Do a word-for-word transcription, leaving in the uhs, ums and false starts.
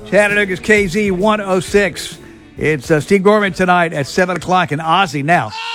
Chattanooga's K Z one oh six. It's uh, Steve Gorman tonight at seven o'clock, and Ozzy now